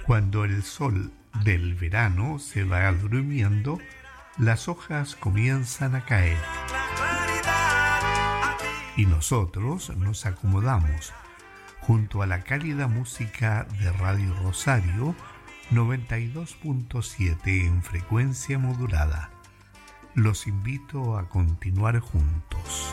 Cuando el sol del verano se va durmiendo, las hojas comienzan a caer y nosotros nos acomodamos junto a la cálida música de Radio Rosario 92.7 en frecuencia modulada. Los invito a continuar juntos.